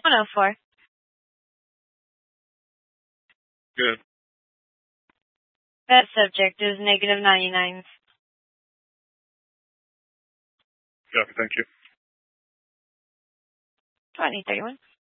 104. Good. That subject is negative 99. Copy. Thank you. 2031.